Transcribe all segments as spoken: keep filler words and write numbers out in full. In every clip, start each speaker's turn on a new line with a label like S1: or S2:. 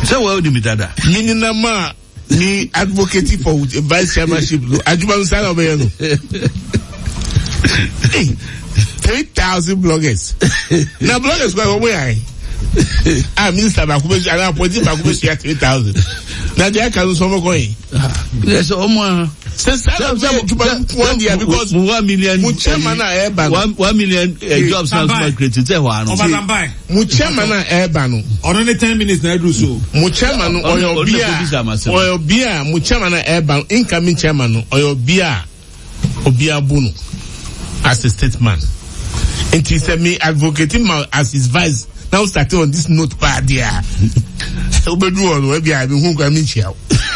S1: So well di midada.
S2: Minimum ni advocating for vice chairmanship. Ajuba Nsala Obeyano. Three thousand bloggers. Now bloggers go away. Ah, Minister Bakubeshi, I appointed Bakubeshi at three thousand. Now they are coming from going.
S1: Yes, Omar.
S2: Since one year because
S1: one million
S2: Muchamana Airbano.
S1: One one million jobs have been created.
S2: Muchamana Airbano.
S3: Only ten minutes now do so.
S2: Muchamano or your beer. Or your beer, Muchamana Airbano, incoming chairman, or your beer, or beer Buno, as a statesman. And he said me advocating as his vice. Now starting on this note bad there. Obedu or maybe I been who can meet you.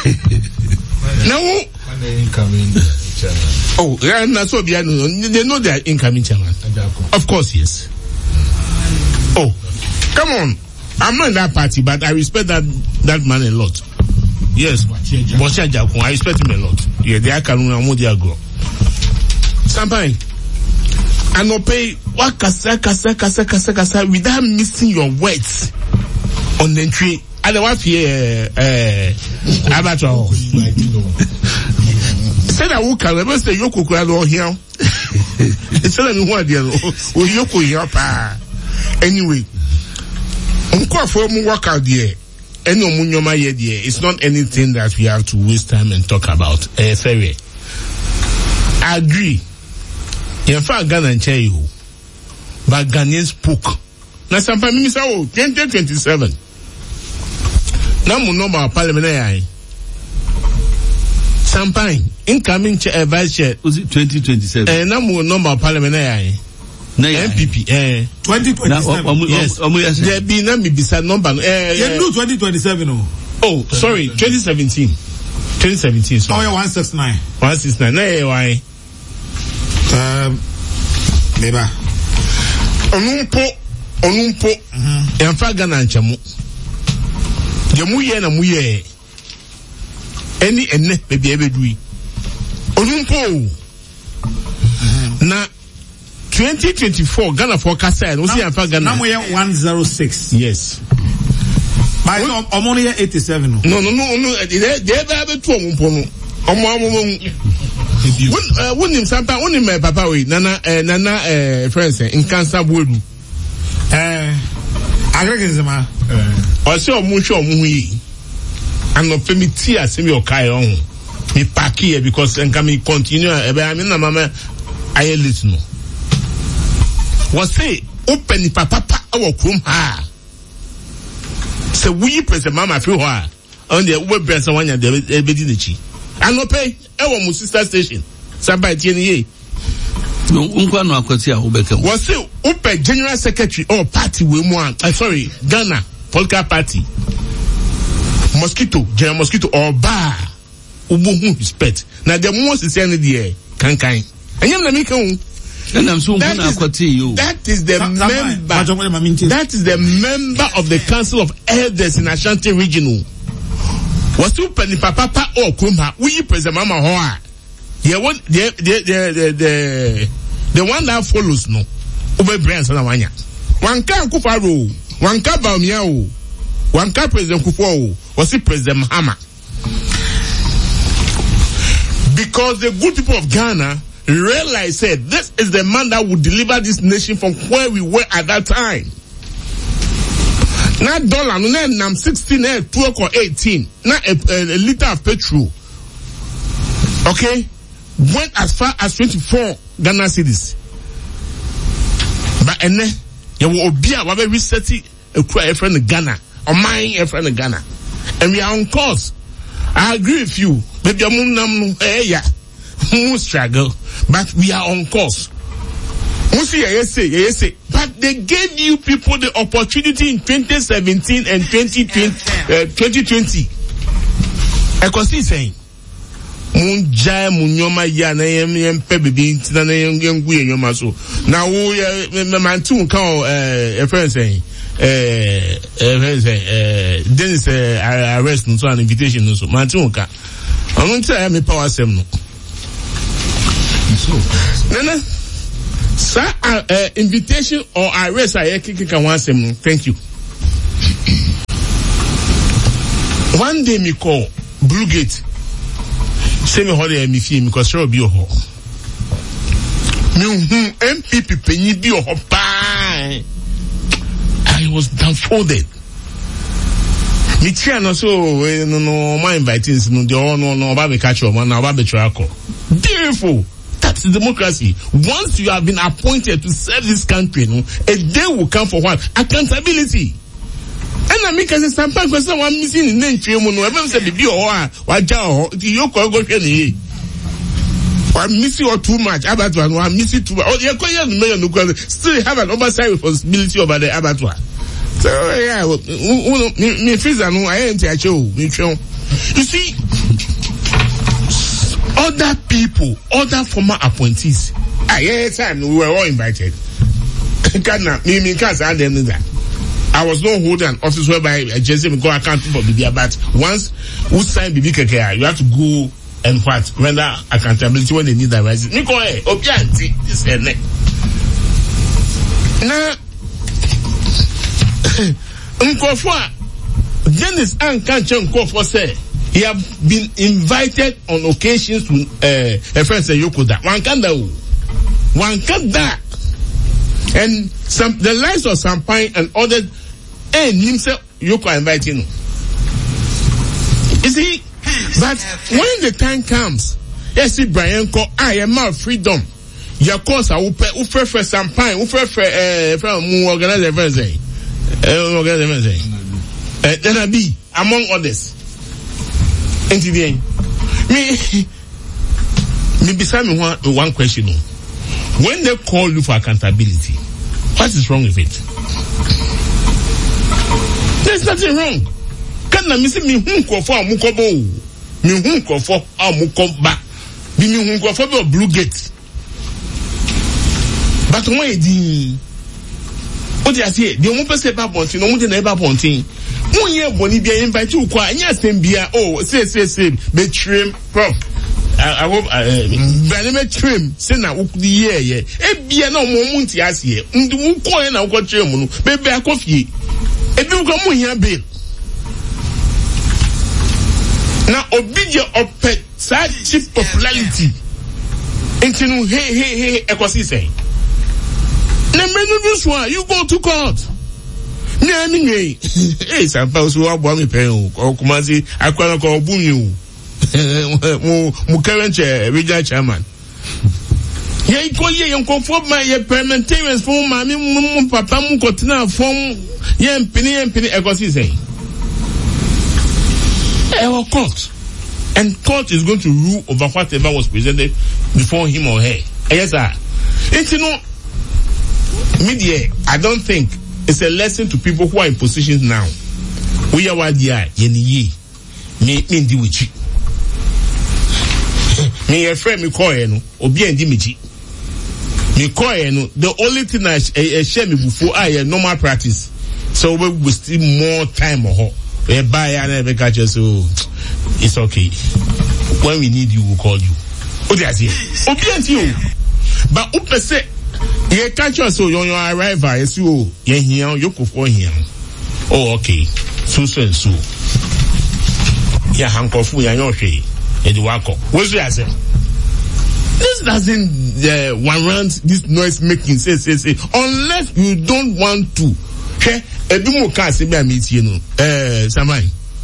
S2: Now
S4: incoming chairman.
S2: Oh, yeah, that's what they know they are incoming chairman. Of course, yes. Oh, come on. I'm not in that party, but I respect that that man a lot. Yes. Bosha Jakun, I respect him a lot. Yeah, they are Kaluna Modiago. Sometimes I no pay what kasa kasa kasa kasa kasa without missing your words on the entry. I don't want to hear eh abato. Say that who can never say Yoko Krado here. It's telling me what they are. Oh, Yoko here pa. Anyway, unko for mu work out there. Eno mu nyoma ye there. It's not anything that we have to waste time and talk about. Eh, fair. I agree. In fact, Ghana and Chey, but Ghanaians spoke. Now, some family say, oh, twenty twenty-seven. Now, we know about parliament. Champagne, incoming chair, vice chair.
S1: Was it twenty twenty-seven?
S2: Eh, now we know about parliament. N P P, eh.
S3: twenty twenty-seven.
S2: Yes. There be na me beside number. Eh,
S3: you do twenty twenty-seven, oh.
S2: Oh, sorry, twenty seventeen. twenty seventeen, sorry.
S3: Oh, yeah, one sixty-nine.
S2: one sixty-nine. Nah, why?
S3: Um, maybe.
S2: Onumpo, onumpo. Yamfa Ghana nchamu. Yamuye na muye. Any ene maybe ebe dui. Onumpo. Na twenty twenty-four Ghana forecast no see Yamfa Ghana.
S3: Now we are one oh six.
S2: Yes.
S3: By Omonia eighty-seven.
S2: No, no, no, no. They they have two onumpo no. Omo omo. When him sometimes when him papa we nana eh nana eh friends in cancer bodu
S3: eh agregezema
S2: eh o se o mu hwe o mu yi and no permit asemi o kai on me park here because nka me continue e be am na mama aye list no was say open papa pa our krom ha se we present mama fi ho a on the we present one ya de be di nechi and no pay ewo mu sister station sabai tie ni ye
S1: no unkwa no akwati a obeka
S2: was say open general secretary or party we mu an sorry Ghana political party mosquito general mosquito or bar ubu respect na the most is any there kan kan enyam na me kan
S1: and I'm so na akwati you
S2: that is the member that is the member of the council of elders in Ashanti regional. Was you penny papa or kumha? We present mama hoa. The one, the the the the the one that follows no. Ube brands na wanya. One can kufaro, one can baumiao, one can president Kufuor. Was he president Mahama? Because the good people of Ghana realized said this is the man that would deliver this nation from where we were at that time. Na dollar no na nam sixteen na twelve or eighteen na a, a, a liter of petrol okay went as far as twenty-four Ghana cedis but ene you will be a we reset a cry friend Ghana or mine a friend Ghana and we are on course. I agree with you maybe am nam eh yeah we struggle but we are on course. Yes, yes, but they gave you people the opportunity in twenty seventeen and twenty twenty. I can see saying, Munja Munyoma Yana and Pebby Tina and Yoma so. Now, we man two count a friend saying, eh, Dennis arrest and so an invitation also. Mantunka. I won't say I'm a power sem. Nana. Sir, uh, uh, invitation or arrest I can one sem. Thank you. One day me call Blue Gate. Say me how they me feel because sure be your home. Me M P P penny be your home. I was dumbfounded. Me try no so no no my inviting no the no no about me catch up man about me try call. Beautiful. That's democracy. Once you have been appointed to serve this country, no, a day will come for what? Accountability. And I make as a sample because I'm missing in name film no ever say be or what jaw you go go here. I'm missing or too much abattoir. I'm missing too much. Oh, you're going to still have an oversight responsibility over the abattoir. So yeah, me freezer no I ain't a show. You see, other people, other former appointees. Ah, yeah, time we were all invited. Can't me me can't say them that. I was not holding an office whereby I just go accountable for B B, but once who signed B B K K, you have to go and what render accountability when they need that right. Me go eh, obianti this and that. Now, Nkofo, Dennis and Kanchen Nkofo say he have been invited on occasions to uh, a friend say Yokoda. One kanda, one kanda. And some the likes of Sampine and others, and himself, Yoko inviting him. You see, but when the time comes, yes, see Brian call, I am out freedom. Your course, I will pay, who prefer Sampine, who prefer, uh, from organize everything, uh, organize everything. Uh, then I be among others. Into the end, me, me beside me one one question. When they call you for accountability, what is wrong with it? There's nothing wrong. Can I miss me hunko for mukobo? Me hunko for a mukoba. Be me hunko for the Blue Gate. But why the what do I say? The one person about ponting, no one never ponting. One year Bonibia invite you kwa yes bia oh say say say be trim prof. I hope uh trim say na ukudi ye ye e bia na mo munti ase ndu ko na ko trim no be be akofie e bi ko mo hia bill na obidie opet sa cheap popularity intinu hey hey hey ekosi say na menu this one you go to court me ami hey hey sampa so abo mi pen o kumasi akwara ko obunyu mu mu current regional chairman ye ko ye yon conform my parliamentarians for ma mi mu papa mu kotina form ye mpini ye mpini ekosi say our court and court is going to rule over whatever was presented before him or her. Yes sir. It's you know media I don't think it's a lesson to people who are in positions now. We are what they are yeni ye me me ndi wichi me a friend me call no obi endi meji me call no the only thing I share me before I normal practice so we will still more time or we buy and we catch us so it's okay when we need you we'll call you obi asi obi endi you but upe say ye catch us so your arrival is you ye here you go for here oh okay so so and so ya hankofu ya nyohwe Eduwako. What's the answer? This doesn't uh, warrant this noise making. Say, say, say. Unless you don't want to. Okay? Edumo can say me a meet you know. Eh, Samai.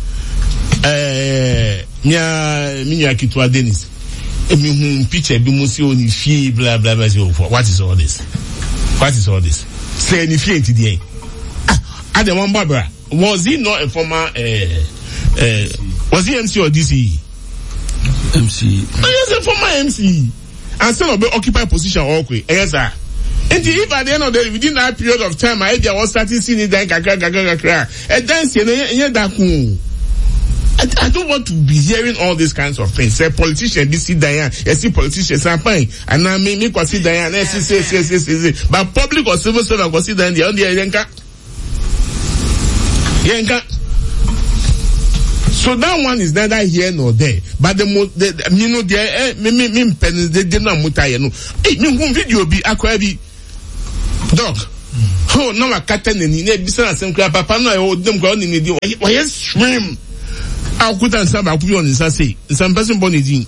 S2: Eh, miya miya kitwa Dennis. Emi hum picture edumo si oni fie blah blah blah. What is all this? What is all this? Say any fie into the end. Ah, the one Barbara. Was he not a former? Eh, eh, was he M C or D C E?
S1: M C.
S2: Oh, yes, a former M C. And still be occupy position okay. Yes, sir. And if at the end of the within that period of time, I was starting seeing it then kaka kaka kaka. And then see that I don't want to be hearing all these kinds of things. Say politician, this see Diane, yes, see politician, fine. And now me me go see Diane, yes, say say say say. But public or civil servant go see Diane, the only Yenka. Yenka. So that one is neither here nor there. But the mo the you know there me me me pen they did not mutaye no. Eh me home video be akwabi dog. Oh no ma kata ni ni na bisa na sem kra papa no e o dem kwa ni ni di. Why stream I'll put on some, I'll put on the say, some person born in.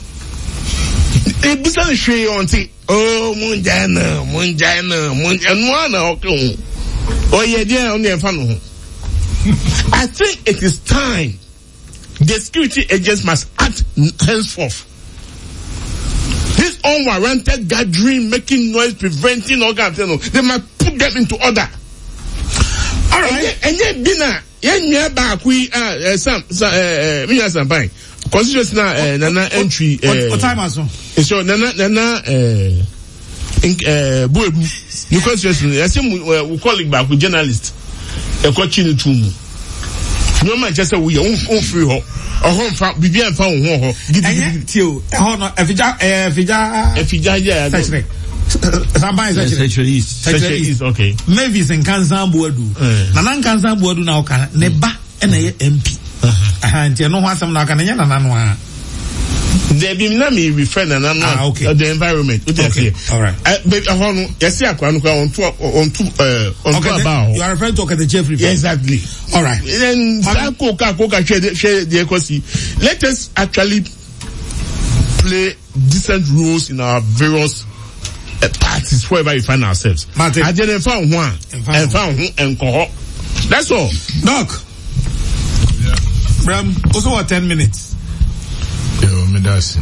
S2: It doesn't show you on tea. Oh, Munjana, Munjana, Munjana, okay. Oh, yeah, yeah, on the fun. I think it is time the security agents must act henceforth. This unwarranted gathering, making noise, preventing all that, you know, they must put them into order. All right. And yet, dinner, yeah, back we uh some uh me some fine. Constitution na nana entry.
S3: What time as well?
S2: So nana nana uh uh Buebu. You constitution. I say we call it back with journalist. A coaching to me. No man just say we own free ho. Oh, fa bibi an fa ho ho.
S3: Gidi tio. Eh ho no efija eh efija
S2: efija yeah.
S3: Somebody said
S1: Century East.
S2: Century East, okay.
S3: Mavis and Kansan Buadu. Nanan Kansan Buadu now can neba and a M P. Uh-huh. You know what some like an ananwa.
S2: There be nami refer na
S3: ah, okay.
S2: the environment.
S3: Okay. All right.
S2: Uh, but I want yes, I can on two on two uh on
S3: okay,
S2: two about.
S3: You are referring to the Jeffrey.
S2: Yeah, exactly.
S3: All right.
S2: Then Coca Coca share share the equity. Let us actually play decent roles in our various uh, parties wherever we find ourselves. I didn't find one and found and call. That's all.
S3: Doc.
S4: Yeah.
S3: Bram, also what ten minutes.
S4: Yo, me that's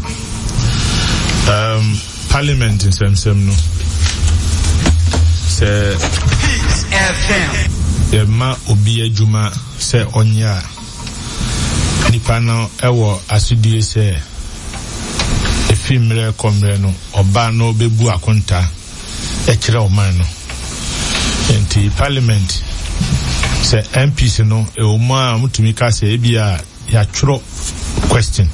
S4: um Parliament in some some no. Say F M. The ma obi adwuma say onya. Nipa no ewo asudie say efimre komre no oba no bebu akonta e kire oman no. Enti Parliament say M Ps no e o ma mutumi ka say e bia ya tworo question.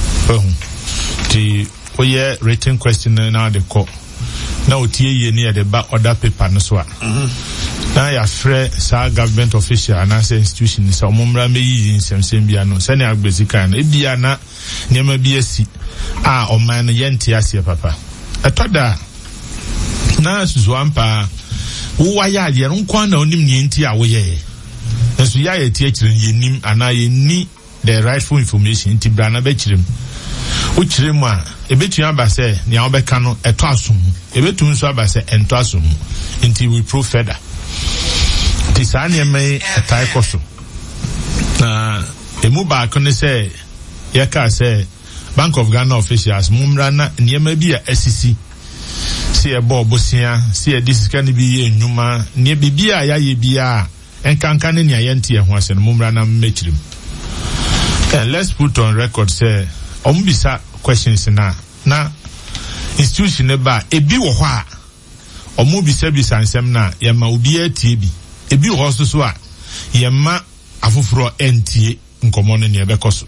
S4: The oye written question now the call. Now tie ye near the back other paper no so. Now ya frɛ sa government official and as institution is omumra me yi nsɛmsɛm bia no sɛ ne agbesika no e bia na nneɛma bi asi a ɔman no yɛnte aseɛ papa. Ɛtɔda na susu ampa wo wa ya de no nkwa na onim ne nti a wo yɛ. Nso ya yɛ tie kyerɛ yenim ana yɛni the rightful information nti bra na be kyerem. O kyerem a ebetu aba sɛ nea obɛka no ɛtɔ asom. Ebetu nso aba sɛ ɛntɔ asom. Nti we prove further. Ti saa nneɛma yi ɛtae kɔ so. Na emu baako ne sɛ yɛka sɛ Bank of Ghana officials mumra na nneɛma bi a asisi si ɛbɔ ɔbosia si ɛdi sika ne bi yɛ nnwuma nneɛ bibi a yɛayɛ bi a ɛnkanka ne nea yɛnte ɛho asɛ no mumra na mmɛkyerem. And let's put on record say ombisa questions na na institution ne ba ebi wo hɔ a omo bisa bisa nsɛm na yɛma obi atie bi ebi wo hɔ so so a yɛma afoforo entie nkɔmɔ no ne ɛbɛkɔ so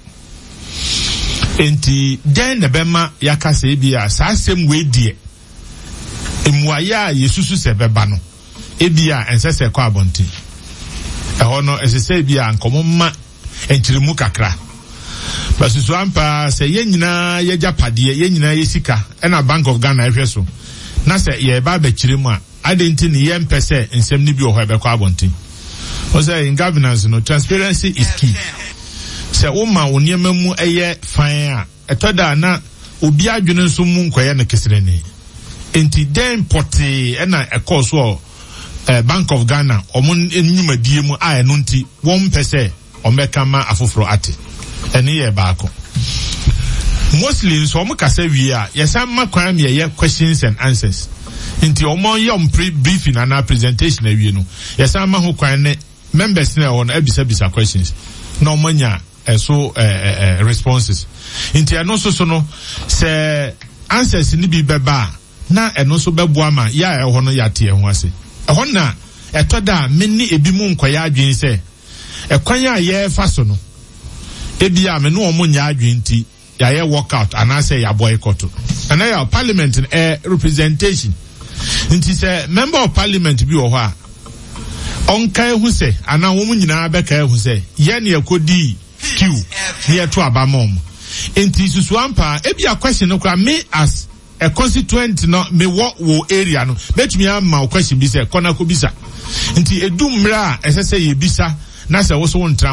S4: enti den ne bɛma yaka sɛ ebi a saa asɛm we die emuaye a yesusu sɛ bɛba no ebi a ɛnsɛ sɛ kɔ abɔnten ɛhɔ no ɛsɛ sɛ ebi a nkɔmɔ ma enkyiremu kakra. Basusu ampa se ye nyina ye japade ye nyina ye sika na Bank of Ghana ehwe so na se ye ba ba kyire mu a adenti ne ye mpese nsem ni bi o ho e be kwa abontin o say in governance no transparency is key se o ma woniema mu eye fan a etoda na obi adwene nso mu nkoye ne kesere ni enti den pote e na e course o Bank of Ghana omon enyumadie mu a eno nti won pese o meka ma afoforo ate eni ye baako mostly nso omo kasa wie a yesa ma kwan me ye questions and answers nti omo ye om briefing and presentation awie no yesa ma ho kwan ne members na won abisa bisa questions na omo nya eso eh, eh, responses nti eno so so no se answers ni bi beba na eno so beboa ma ya e ho no yate e ho ase e ho na etoda menni ebi mu nkoya adwen se e kwan a ye fa so no ebi a me no omo nya adwenti ya ye workout and I say ya boycott and ya parliament eh representation nti say member of parliament bi wo ho a onkai hu say ana wo mu nyina beka hu say ye ne akodi q ne to abamom nti susu ampa ebi a question no kwa me as a constituent no me wo wo area no betumi am question bi say kona ko bisa nti edumra ese say ye bisa na say wo so won tra ho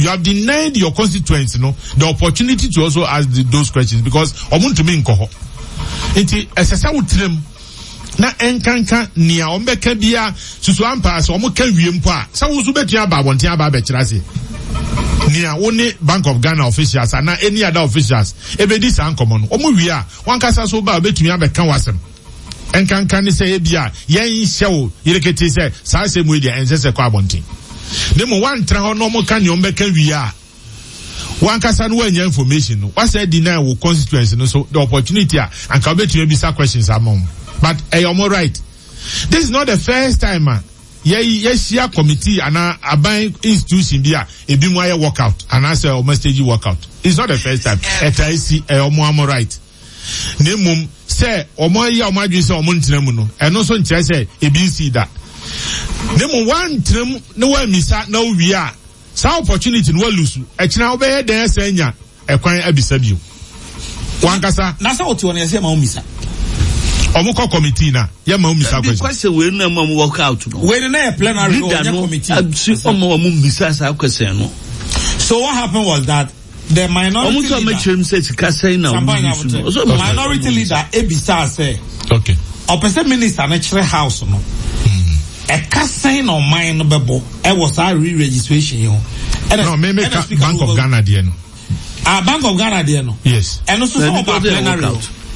S4: you have denied your constituents, you know, the opportunity to also ask the, those questions because omun to me nkoho. Inti esesa utrem na enkanka nia ombeka bia susu ampa so omo ka wie mpo a sa wo so betua ba bonten aba be kirase nia woni Bank of Ghana officials and any other officials ebedi san komo no omo wie a wankasa so ba betumi abeka wasem enkanka ni say bia yen hyew yirekete say sa asem we dia ensese kwa bonten nemo wan tra ho no mo ka ni ombeka wie a wankasa no wanya information no what say deny wo constituency no so the opportunity a anka betumi bisa questions among but eh you're right. This is not the first time man. Yeah, yes, yeah, committee and a buying institution there, a bit more workout and answer or message workout. It's not the first time. At I see a more right. Nemum say or more ya or my juice or Montenemuno, and also in say a B C that. Nemu one trim no one miss out no we are. Some opportunity no lose. At now be there saying ya a quite abisabu. One kasa.
S3: Nasa what you want to say, my missa.
S4: Omuko committee na ya ma umisa question.
S2: Because we na ma work out no.
S3: We na plenary no committee.
S2: Absi omo mu misa sa question no.
S3: So what happened was that the minority
S2: leader Omuko say sika say na.
S3: So minority leader Ebisa say.
S4: Okay.
S3: Opposite minister na chere house no. E ka say no mine no bebo. E was a re-registration yo.
S4: No, me make Bank of Ghana there no.
S3: Ah, Bank of Ghana there no.
S4: Yes.
S3: And also so about plenary.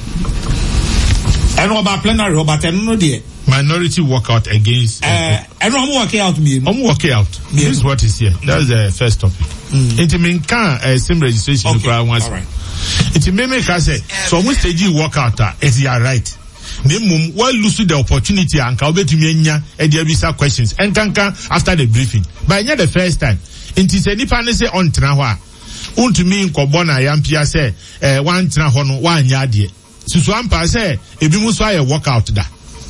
S3: And about plenary, but I no dear.
S4: Minority walkout against.
S3: Uh, I don't work out me.
S4: I'm working out. This is what is here. That's the first topic. It mean can uh, same registration.
S3: Okay. All right.
S4: It may make us say so. Almost stage walkout is you right. Nemum well lose the opportunity and can bet me nya and there be some questions and can can after the briefing. But not the first time. It is any pan say on trawa. Unto me nkobona yampia say eh one tra hono one yadie. Susu ampa say ebi mu so aye workout da.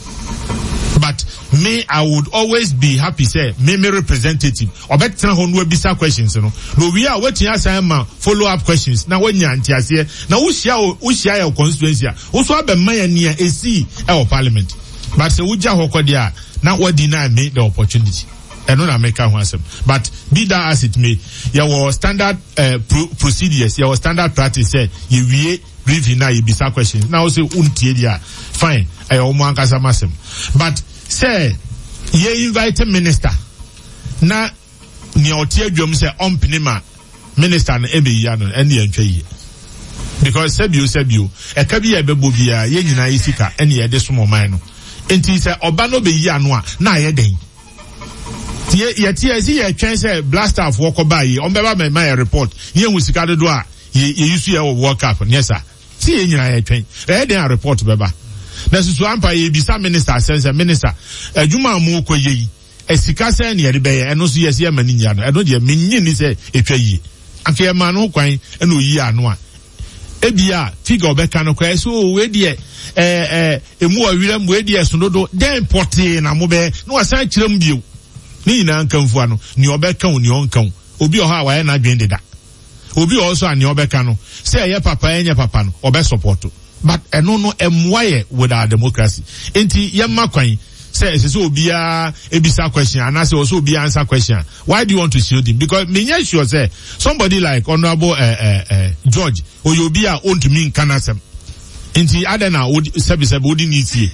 S4: But me, I would always be happy say me me representative obetra ho no bisa questions no. No we are waiting assignment follow up questions. Na wanya antiase na wo hia wo hia your constituency. Wo so abemma ya nia esi e o parliament. But say wo gya ho kodia na wo deny me the opportunity. And no make ho asem. But be that as it may, your standard uh, pro- procedures, your standard practice say you wie briefing na you bisa questions. Now say untie dia fine. I omo ankasa masem. But say ye invite minister na ni otie dwom say ompinima minister na ebe ya no ene antwa yi. Because sebio sebio e ka bi e bebo bia ye nyina isika ene ye de somo man no. Enti say oba no be yi anu a na ye den. Ye ye tie si ye twen say blaster of work oba yi on beba me my report ye hu sika do a ye ye use ye work up yes sir. Si ye nyina ye twen e den report beba. Na susu ampa ye bisa minister sense minister adwuma mu ko ye esika se ne ye be ye eno so yes ye mani nya no eno de menyi ni se etwa yi anke ye ma no kwan eno yi ano a ebia figure obeka no kwa so we de eh eh emu awira mu we de sonodo den porte na mo be no asan kirem bio ni nyina nkamfu ano ni obeka ni onkan obi o ha wa ye na dwen deda obi also ani obeka no se ye papa enye papa no obe support. But I no no emwaye with our democracy. Enti yemma kwan say say obia ebisa question and I say also obia answer question. Why do you want to shield him? Because me yes sure say somebody like Honorable uh, uh, uh, George or you obia own to me kanasem. Enti adena sebi sebi odi niti.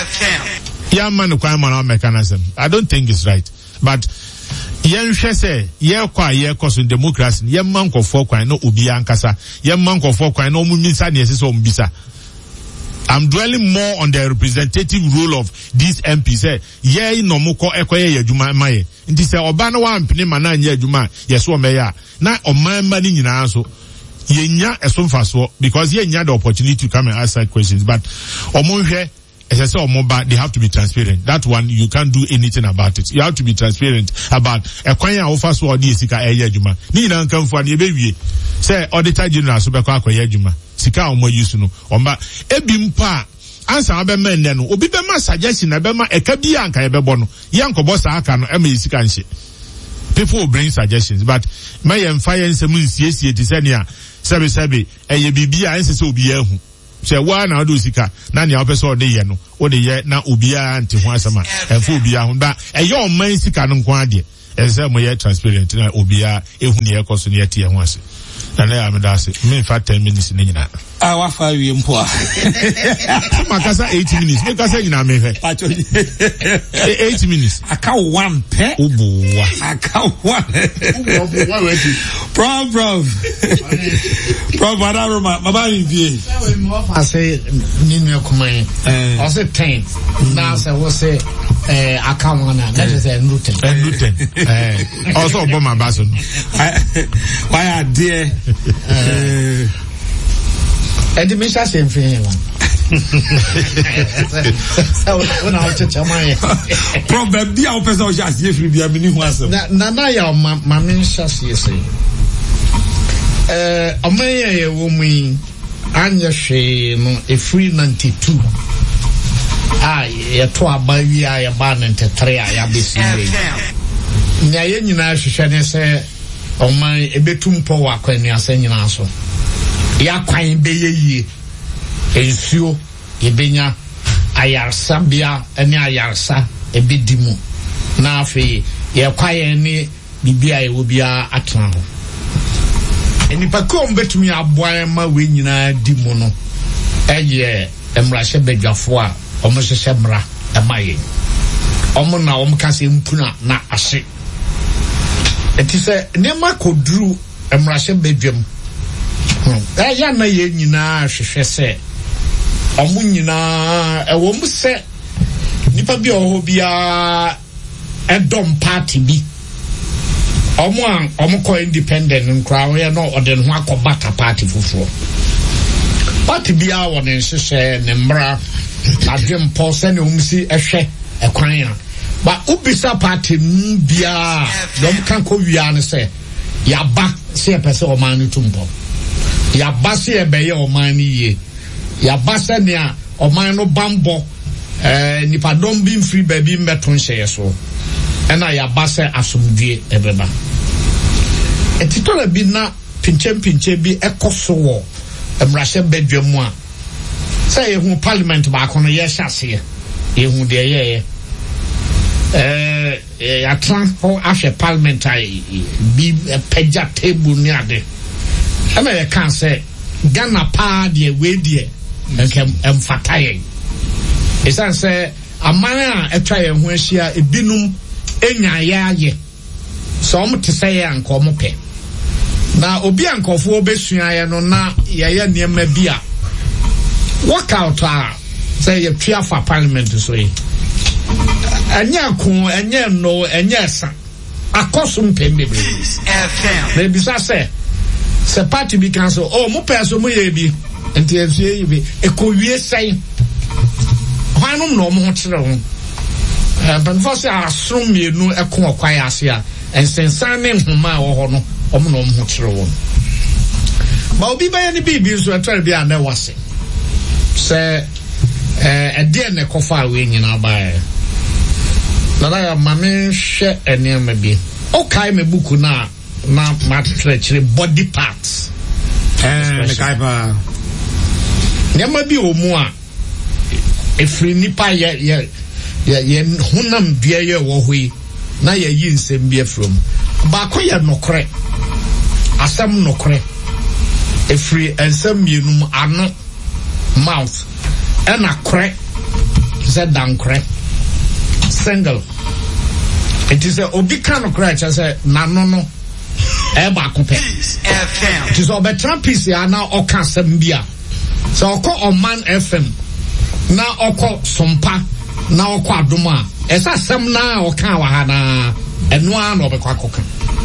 S4: Yeah man kwan man mechanism. I don't think it's right. But yen hwese ye kwa ye koso democracy ye man ko for kwan no obi ankasa ye man ko for kwan no mumisa ne sese ombisa. I'm dwelling more on the representative role of these M Ps. Say ye no mo ko ekoye ye adwuma maye nti se oba no wa mpene mana anya adwuma ye so meya na omamba ni nyina so ye nya esomfaso because ye nya the opportunity to come and ask questions but omonhwe as I say, they have to be transparent. That one, you can't do anything about it. You have to be transparent about a kwanya offer so odi sika eye juma. Ni na nkan fu ani ebewie. Say auditor general so be kwa akoye juma. Sika omo use no. Omba ebi mpa ansa abema nne no. Obi be ma suggestion na be ma eka bi anka ye bebo no. Ye ankobo sa aka no e ma sika nche. People will bring suggestions but my emfire nsem nsiesie ti se ne a sebe sebe eye bibia ense se obi ahu. Say one na do sika na ne opeso de ye no o de ye na obia nte ho asama e fo obia ho ba e ye o man sika no nko ade ɛsɛ mo yɛ transparent na obia ehu ne yɛ kɔ so ne yɛ tie ho ase na na ya me da ase me fa ten minutes ne nyina
S3: ah wa fa wie mpo a
S4: ma kasa eight minutes me kasa nyina me fe eight minutes
S3: aka one pe
S4: obuwa
S3: aka one
S2: obuwa wetin
S3: prof prof prof adaro ma ma ba mi vie
S2: I say ninu akuman I say ten na say we say eh aka one na that is a nuten
S4: nuten eh also obo ma baso
S3: why are there eh
S2: Edi me sha se mfin wa. So when I touch my
S3: problem dia o pesa o sha se free bia me ni hu asem.
S2: Na na na ya ma ma me sha se se. Eh o me ye wo mu anya hwe no e free ninety-two. Ah ye to aba wi a ye ba ninety-three a ya be si we. Nya ye nyina hwehwe ne se o man e betum po wa kwani asa nyina so. Ya kwan beye yie ensuo yebenya ayarsa bia ene ayarsa ebedimu na afi ye kwaye ni bibia ye wo bia atena ho enipa ko mbetumi aboa ma we nyina dimu no eye emrahye bedwafo a omo hyehyɛ mra emaye omo na omo kase mpuna na ahye etise nema koduru emrahye bedwam eh ya na ye nyina hwehwe se omu nyina e wo mu se nipa bi o bia edom party bi omu an omu ko independent nkra we no ode ho akobata party fufuro party bia wo ne hwehwe ne mra adwem po se ne umsi ehwe ekwan ya ba ubisa party bia dom kan ko wia ne se ya ba se pese o man tumpo ya base ebeye oman ni ye ya base ne a oman no bambo eh nipa don bi mfiri ba bi mbeto nhye so ena ya base asomdue ebeba etitola bi na pinche pinche bi ekoso wo emrahye bedwam a say ehu parliament ba kono ye hyase ehu de ye eh ya tran ho ahwe parliament ai bi pagya table ni ade ama ye kan say Ghana pa de we de enkem emfataye esan say amana etwa ye ho ahia ebinum enya ye aye so om te say anko mo pe na obi ankofo obesua ye no na ye ye niema bia workout a say ye twa for parliament so yi anya ko anya no anya sa akosum pembe F M na bisa say se party bi cancel oh mo peso mo ye bi enti ensie yi bi ekowie sai hwanum no mo ho kire ho eh ban for say asrum mienu ekon okwai ase a ensensan ne nhoma wo ho no omo no mo ho kire ho ba obi ba ye ni bi bi so atware bi ana wase se eh ede ne kofa we nyina ba e na na ma me hwe ene ma bi o kai me buku na na matrechre body parts
S3: eh me kai ba
S2: nyama bi omu a efri nipa ye ye ye hunam bia ye wo hoi na ye yi nsem bia from ba ko ye nokre asam nokre efri ensem mienum ano mouth ena kre ze dan kre single it is a obi kan kre cha say nano no e ba ko pe F M it is obetra piece ya na oka asem bia so oko Oman F M na oko sompa na oko adom a esa asem na oka wa ha na eno a na obekwa koka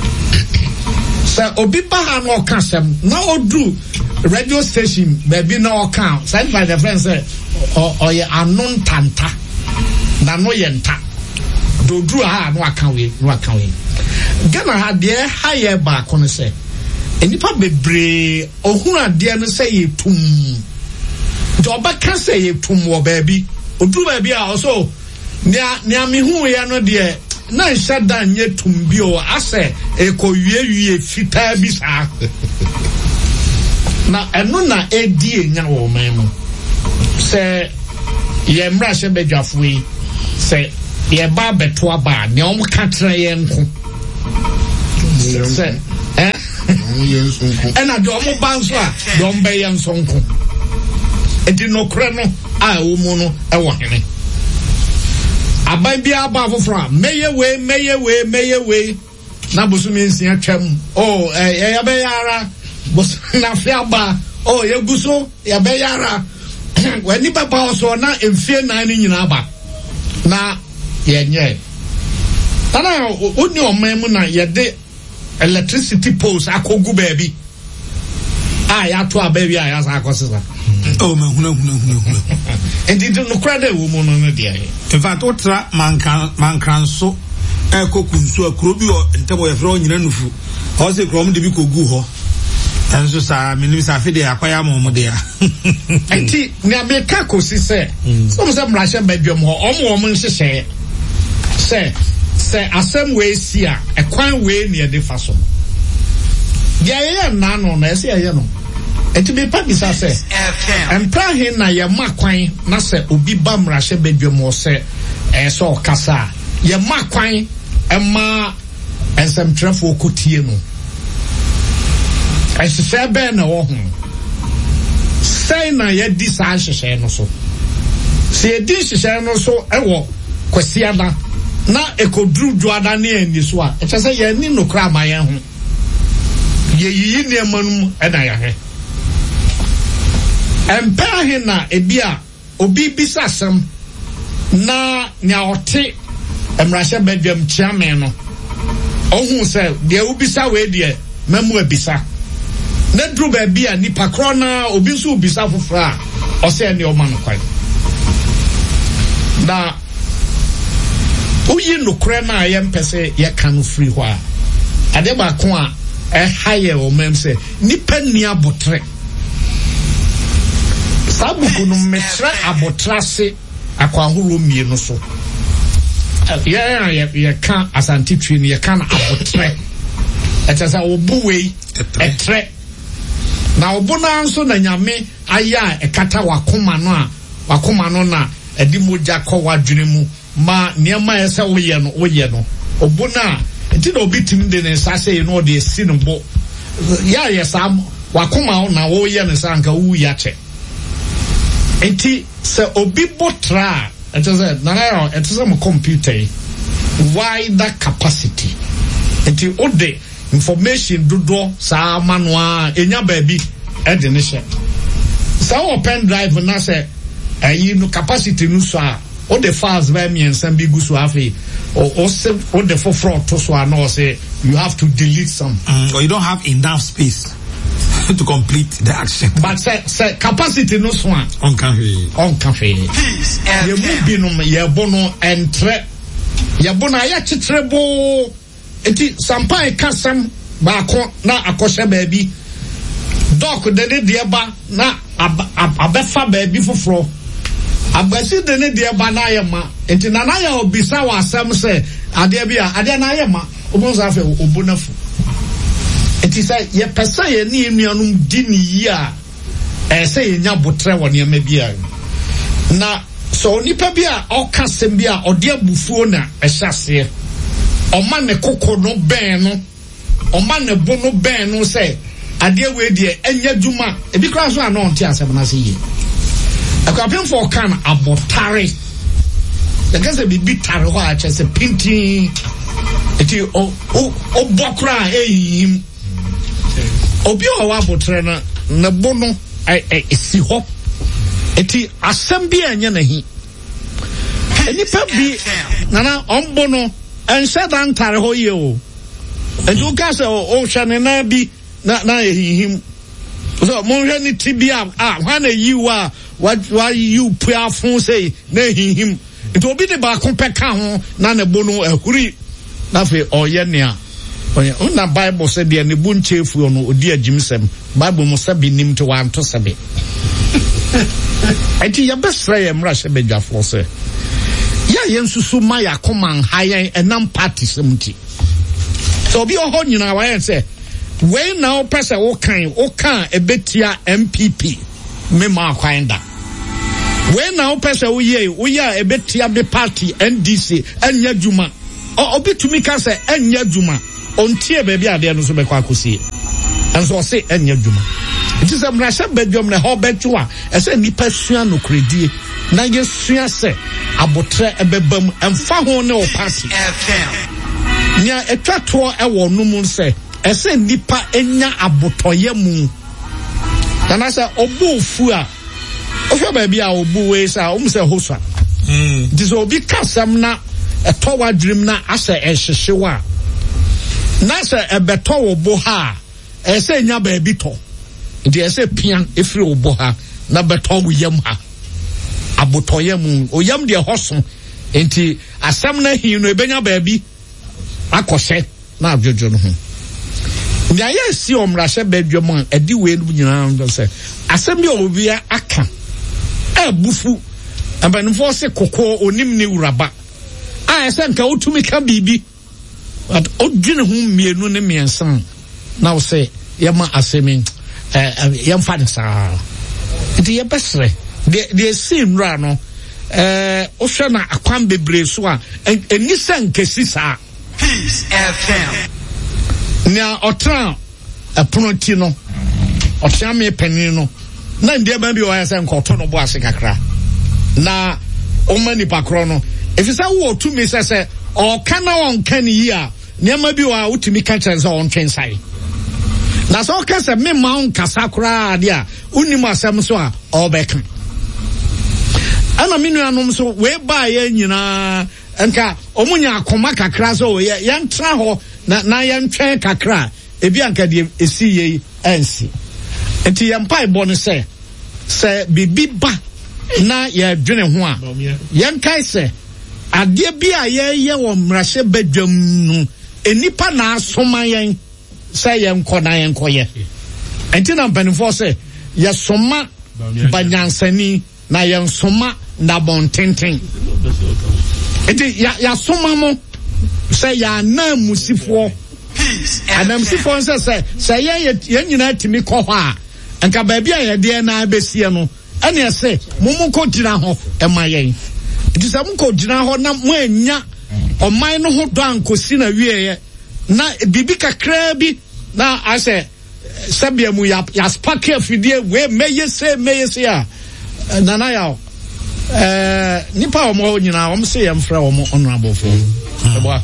S2: so obi ba ha na oka asem na odu radio station baby na oka side by the friend say o ye anon tanta na no ye nta do dru ha no aka we no aka we Ghana ha de ha ye ba kono se enipa bebre ohun ade no se ye tum do ba ka se ye tum wo baby odu baby a also nia nia me hu ye no de na nsha dan ye tum bi o ase e ko wie wie fita bi sa na eno na edi enya wo memu se ye mra she bedwafo yi se ye ba beto aba ne om ka tra ye nko
S5: Say, eh? And I don't bounce. Don't be young sonko. It did no creno. I woman. I want him. I buy be above from. May away, may away, may away. Nabusu means near chem. Oh, eh, Yabayara. Was na fiaba. Oh, Yaguso, Yabayara. When Nipa Power so na in fear nine in Aba. Na, yeah, yeah. Tana, only on Memuna, ya de electricity poles, I could go baby. I had to a baby, I asked our cousin. Oh, no, no, no, no. And didn't no credit woman on the day. In fact, what man can, man can so. Eko kunso akrobi o ntebo ye fro nyina nufu o se krom de bi kogu ho enso sa minim sa fe de akwaya mo de a enti ne abeka kosi se so mo se mrahye badwam ho o mo mo nhyehyɛ se se asem we si a ekwan we ne de fa so ya ye na no na se ye no enti be pa bi sa se empra he na ye makwan na se obi ba mrahye badwam ho se e so kasa ye makwan ema ensem trafo kotie no ehye be na wo ho sei na ye di sa hye no so se ye di hye no so ewo kwasiada na ekodru duada na ani so a eche se ye ni no kra ma ye ho ye yi ne manum e na ya he empa he na ebia obi bisa asem na nya ote emrashe bedwam chiame no ohun se de ubisa we de mamu abisa na dru ba bia nipa kro na obi nso ubisa fofra o se ne o man kwai na uyi no kre na ye mpese ye kan free ho a ade ba ko a e haye o mem se nipa ni abotre sabuku no metra abotrase akwa horo mie no so yeah yeah yeah can asante twin ye can abotre etasa obuwe etre na obuna nso na nyame aya ekata wakoma no a wakoma no na edi moja ko wadwene mu ma niema yesa woye no woye no obuna enti na obitim de ne sase no de si no bo ya yesa wakoma na woye ne sanka wu ya che enti se obi botra it is a now it is a computer wider capacity enti ode information dodo sa manual enya baby e de ne hye sa o pen drive na say eh no capacity no so a ode files by me and some big so afi or also ode for fraud to so na say you have to delete some
S3: mm, or you don't have enough space to complete the action.
S5: But say, say capacity no swan
S3: on cafe
S5: on cafe ye mu bi no ye bono entre ye bono ya chitrebo enti sampa e kasam ba ko na akoshe baabi doc de de de ba na abefa baabi foforo abasi de ne de ba na ye ma enti na na ya obisa wa asem se ade bia ade na ye ma obonza afa obonafu enti say ye pesa ye ni enuanum di ni yi a eh say ye nya botre woni ma bia na so nipa bia o kasem bia o de abufuo na ehyase o ma ne kokko no ben no o ma ne bo no ben no say ade we de enya djuma e bi kra so ana on ti asem na say ye akwapem for kan abotare the guys be big tare ho a chese pinti eti o o o bokra ehim obi o wa botre na na bono e esi ho eti asem bi anya na hi enipa bi nana ombono ense dan tare ho ye o enju ka se o hwe na bi na na ehim so mo hwe ni tibia ah hwa na yiwa what why you put afun say na ehim enti obi de ba ko peka ho na na bono ehuri na fe oye nea oye una bible say de ne bunchefu no odi agimsem bible mo sabi nim to wan to sabi enti ya besra ye mra hye bedwafo se ya yensusu ma ya koman hayen enam party semti so obi oho nyina wa yen say we now person wo kan wo kan ebetia M P P me ma kwanda we now person wo ye wo ya ebetia be party N D C enya djuma obi tumi ka say enya djuma ontie baby ade no so be kwa akosie enso ose enya dwuma nti sɛ mrasha bedwom na ho betu a ɛsɛ nipa sua no kredie na yesua sɛ abotre ebebam emfa ho ne o party nya etwato ɛwɔ no mu sɛ ɛsɛ nipa enya abotoye mu na sɛ obu fu a ohwe baby a obu we sa o mu sɛ hosa mm nti sɛ obi kasam na ɛtɔ wadrim na asɛ ɛhyehyewa na sɛ ɛbɛtɔ wo bo ha ɛsɛ nya baabi tɔ nti ɛsɛ pian efiri wo bo ha na bɛtɔ wo yam ha abotoye mu o yam de hoso nti asɛm na hi no ebenya baabi akɔhyɛ na adwodwo no ho nya yɛ si omrahye badwam a edi we no nyina no sɛ asɛm bi obi aka abufu abanfo se kokɔ onim ne wuraba a ɛsɛ nka wotumi ka bibi but odwene ho mienu ne miensan na wo sɛ yɛma asɛmi eh yɛmfa ne saa nti yɛbɛsrɛ de de sim ra no eh ohwɛ na akwan bebre so a eni sɛ nkesi saa Peace F M nya otra apono ti no otra me panin no na ndie ba bi o ya sɛ nkɔtɔ no bo ase kakra na o mani pakro no efisa wo tu mi sɛ sɛ o kana won kan yi a niam bi wa utimi ka kyerɛ sɛ on twen sai na so ka sɛ me ma on kasa kra ade a unim asɛm so a o bɛka ana minu anom so we ba ye nyina enka omunya akoma kakra so ye yentra ho na na yentwen kakra ebi anka de esi ye ensi enti yempai bo no se se bibi ba na ye dwene ho a yenkai se ade bi a ye ye wo mrahye badwam no enipa na asoma yen se yenko na yenko ye enti na mpanifo se ye soma banyansani na yensoma na bontenten eti ya ya soma mo se ya na musifo ana musifo se se se ye ye nyina timi kɔ hɔ a enka ba bia ye de na abesie no ene se mumu ko gyina hɔ e ma yen eti se mu ko gyina hɔ na mo anya ɔman no ho do ankosi na wie ye na bibi kakra bi na ase sabia mu ya ya spark afidie we meye se meye se a nana ya eh nipa omo nyina omo se yem fra omo honorable for eboa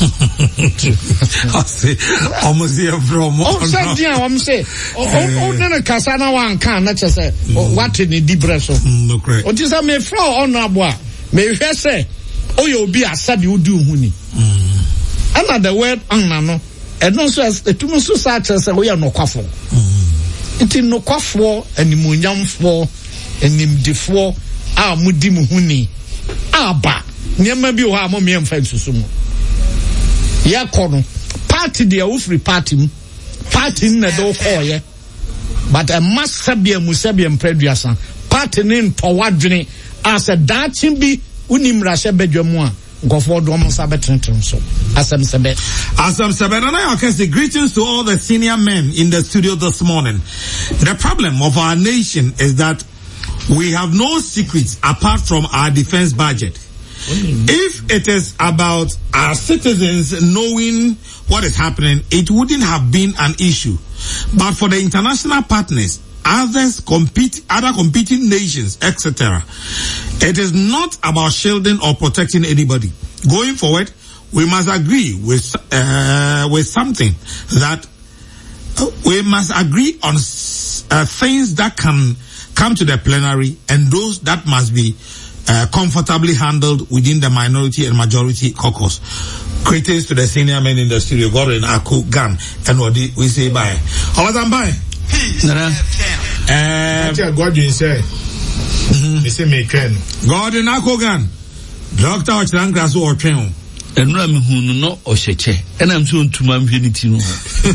S3: ase omo se yem fra omo
S5: o se dia omo se o nene kasa na wan kan na chese what ni dibre so
S3: no correct
S5: o ti say me fra honorable a me hwe se o ye obi asabi odi hu ni ana the word anna no e no so etumu so sa chese o ye nokwafo nti nokwafo animonyamfo enimdefo a mudi mu huni aba nyema bi ho a mo me mfa nsusu mu yakono party de ofri party mu party na do koye but a masabia musabia mpraduasa party ne ntowadwene as a datin bi unimrahye badwamu a ngofo do mo sabetrentrem so asem sebe
S3: asem sebe and I can say greetings to all the senior men in the studio this morning. The problem of our nation is that we have no secrets apart from our defense budget. If it is about our citizens knowing what is happening, it wouldn't have been an issue. But for the international partners, others compete, other competing nations, et cetera, it is not about shielding or protecting anybody. Going forward, we must agree with uh, with something that uh, we must agree on uh, things that can come to the plenary and those that must be uh, comfortably handled within the minority and majority caucus. Greetings to the senior men in the studio, Gordon Ako Gan, and what we say bye. How was I bye?
S1: Nara.
S4: Um, Gordon say, they say me train.
S3: Gordon Ako Gan, Doctor Ochrangrasu or train.
S1: Enura mi hunu no ohyeche ena mso ntuma mhwe ti no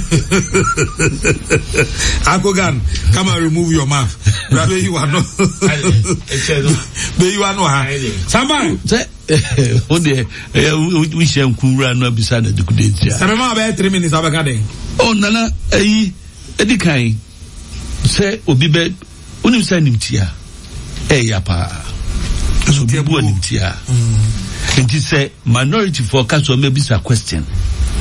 S3: Akogan, come and remove your mouth. Brother, you are not. But you are not. Somebody
S1: say o de we shem kunra no bisa na dikudentia
S3: Sabema be three minutes abakade
S1: oh nana eyi edikan say obi be unim say nimtia eh ya pa so bi bu nimtia. It is a minority for casual maybe a question.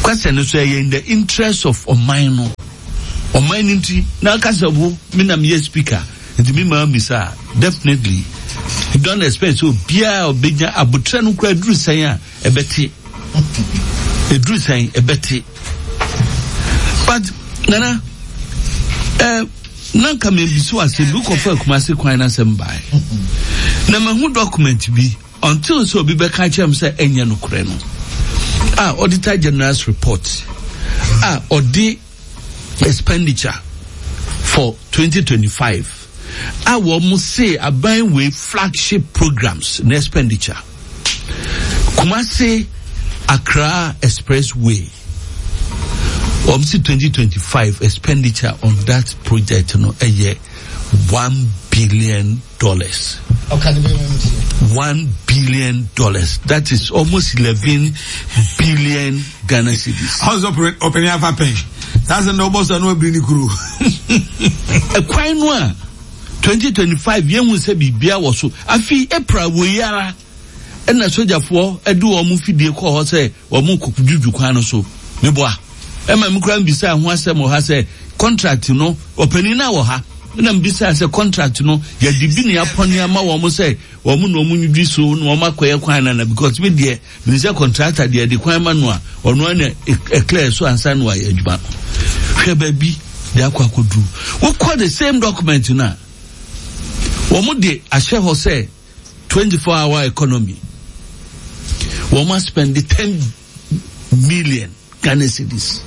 S1: Question is in the interest of Omaino. Omaino nti na kasabu me na me speaker. Nti me ma misa definitely. You don't expect so bia obenya abutra no kura duru san a ebeti. E duru san ebeti. But nana eh nanka me biso ase look of Kumasi kwan na sem bai. Na mahu document bi until so bi be ka chem say enya no kure no. Ah, Auditor General's report. Ah, audit expenditure for twenty twenty-five. I will must say a buying with flagship programs in expenditure. Kumasi Accra Expressway. Omsi twenty twenty-five expenditure on that project, you know, a year one billion dollars.
S5: Okay,
S1: one billion dollars. That is almost eleven billion Ghana cedis.
S3: How's open open your pen? That's a noble son will bring the crew.
S1: A quite one. twenty twenty-five yen will say bibia was so. I feel April we are and a soldier for a do or movie de call say or moon cook juju kwano so. Neboa. Emma Mukran beside one sem or has a contract, you know, opening now ha. And besides a contract, you know, ya dibini upon your ma woman say, or moon or moon you so no maquia quina because we dear, there's a contractor dear the quamanua or no a clear so and san why edge back. Here baby, the aqua could do. What quite the same document now? Womude a share ho say twenty-four hour economy. Woman spend the ten million Ghana cedis.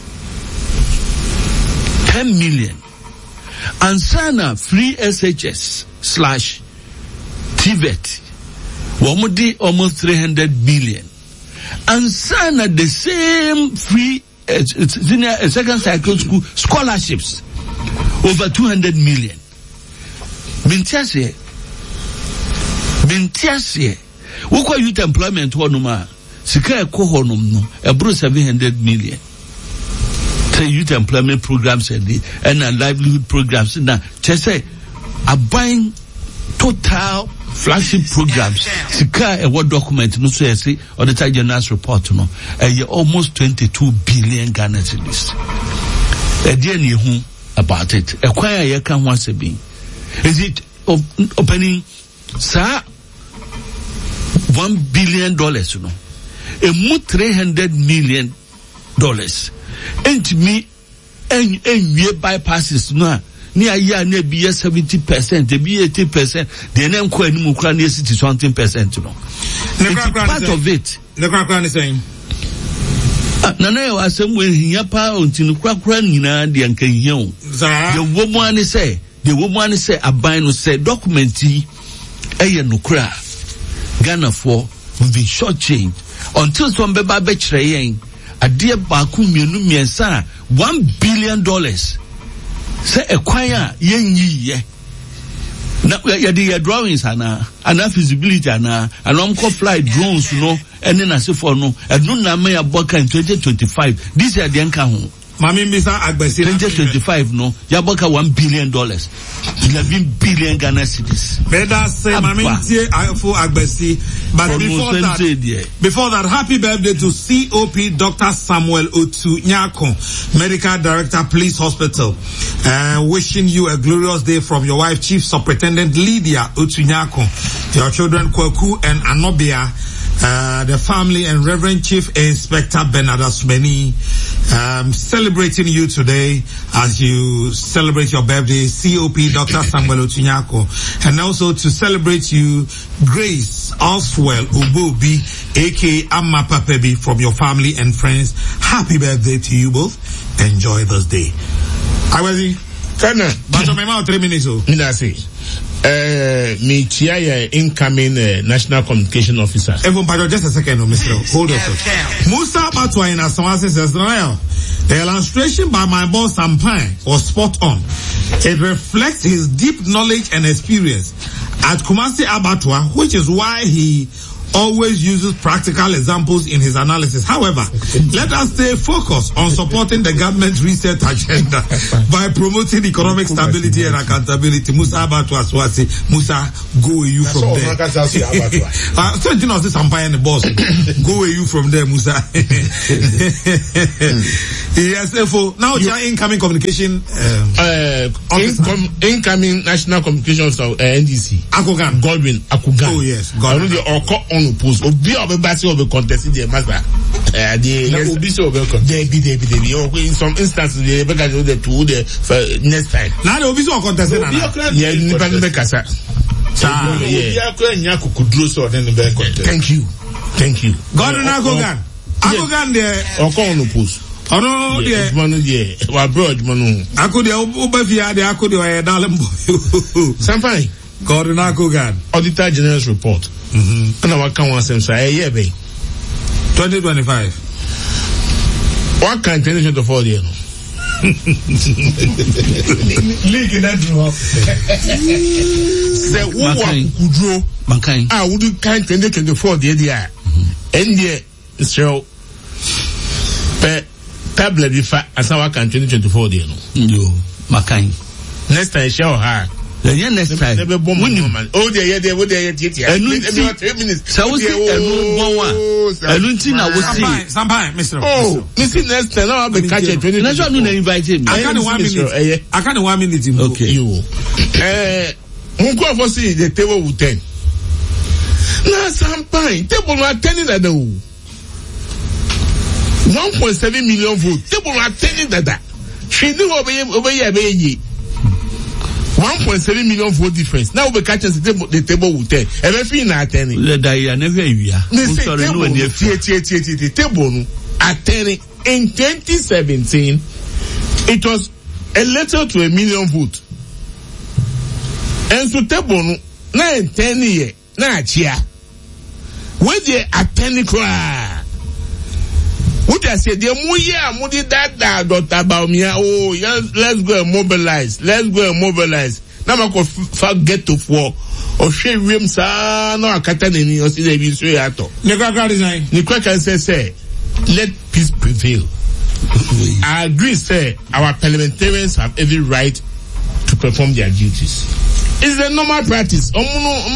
S1: ten million. And sana free S H S slash T V E T. Womude almost three hundred billion. And sana the same free uh, senior uh, second cycle school scholarships over two hundred million. Mintiase, Mintiase, Woko youth employment honuma, Sika ko honum no, a bro seven hundred million. Say youth employment programs and the and a livelihood programs now. Just say a buying total flagship programs. Sika a what document no say say or the General's report no, a year almost twenty-two billion Ghana cedis. A dear you about it. A choir ye can once a being. Is it of opening, sir, one billion dollars, you know, a more three hundred million dollars. And me, and and bypasses now. Near year, near be seventy percent, they be eighty percent. The name quite Ukrainian city something percent, you know. Part of it.
S3: The Krakran is saying.
S1: Nana was somewhere here, pa until Krakran, you know, the uncle young. The woman is say. The woman say a bind say documenti eye no kra Ghana for will be short change until some beba betre yen ade ba ku mienu miensa one billion dollars say e kwan a yen yiye na ya the drawings ana ana feasibility ana anom ko fly drones no ene na se for no enu na me aboka in twenty twenty-five this year den ka ho
S3: Mami Misa Agbesi
S1: twenty twenty-five no yaboka one billion dollars eleven billion Ghana cedis.
S3: Better say Mami Misa for Agbesi, but before that, before that, happy birthday to C O P Doctor Samuel Otu Nyako, Medical Director, Police Hospital. Uh, wishing you a glorious day from your wife, Chief Superintendent Lydia Otu Nyako, your children Kwaku and Anobia. Uh, the family and Reverend Chief Inspector Bernard Asmeni, um, celebrating you today as you celebrate your birthday, C O P Doctor Samuel Otunyako, and also to celebrate you, Grace Oswell Ubobi, aka Amma Papebi, from your family and friends. Happy birthday to you both. Enjoy this day. I was
S2: Kana,
S3: but I'm about three minutes old.
S2: Uh, me chia incoming uh, National Communication Officer.
S3: Even but just a second, oh, Mister Hold on. Musa Batwa in Asawase says, the illustration by my boss Sampai was spot on. It reflects his deep knowledge and experience at Kumasi Abattoir, which is why he always uses practical examples in his analysis. However, let us stay focused on supporting the government's reset agenda by promoting economic stability and accountability. Musa Abatu Aswasi, Musa, go away you from there. uh, so you know this umpire and the boss. Go away you from there, Musa. Yes, therefore, now your incoming communication um,
S2: uh, incom- incoming national communications of uh, N D C.
S3: Akogan.
S2: Godwin Akugan.
S3: Oh yes, Godwin.
S2: On post obi obi basi obi contest the master eh the obi so obi contest dey be dey be dey in some instances they be can do the two the next time
S3: na the obi so contest na
S2: yeah nipa no be kasa
S4: yeah nya kukuduro so den be contest.
S2: Thank you thank you
S3: Godwin Akogan Akogan there
S2: okon on post
S3: ono there
S2: manu there wa bro manu
S3: akode obafia there akode wa dalem boy
S2: sampai
S3: Godwin Akogan
S2: Auditor General's report.
S3: Mhm.
S2: And what can one say say yeah be
S3: twenty twenty-five.
S2: What can twenty twenty-four there?
S3: League in that draw.
S2: Say who wa kudro
S1: Mankai.
S2: ah would can twenty twenty-four there there. And there so pe tablet bifa asawa kan twenty twenty-four there no.
S1: Yo, Makai.
S2: Next time show her.
S1: The next time.
S2: Never bomb man. Oh there yeah there there yeah.
S1: Enu three minutes. So we say enu bon one. Enu ti na we see.
S3: Sampai, Mister
S2: Oh, Mister Next time now be catch twenty.
S1: Na so no na invite me.
S3: I can't one minute. I can't one minute.
S1: Okay.
S2: You. Eh, unko for see the table with ten. Na Sampai, table na ten na do. one point seven million votes. Table na ten na da. She do obey obey obey one point seven million vote difference. Now we catch the table, the table will tell. Everything na attending.
S1: The day never hear.
S2: Sorry, no one the table attending in twenty seventeen. It was a little to a million vote. And so table na ten year na chia. Where they attending cry. What I say, the more yeah, more that that Doctor Baumia. Oh, yes, let's go and mobilize. Let's go and mobilize. Now I could forget to for or share room sa no akata nini or see the bisu yato.
S3: Nikwa design.
S2: Nikwa can say say, let peace prevail. I agree, say our parliamentarians have every right to perform their duties. It's a normal practice. From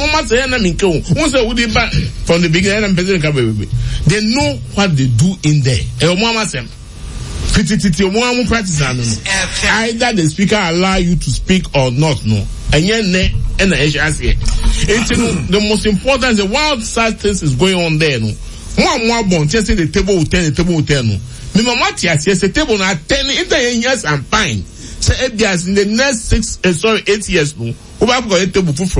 S2: the beginning, they know what they do in there. Either the speaker allow you to speak or not, no. And yet, and the most important is the wild sad things is going on there, no. One more bone, just say the table will turn, the table will turn, no. Mimamatias, yes, the table not ten, years and fine. So in the next six, uh, sorry, eight years, no. But this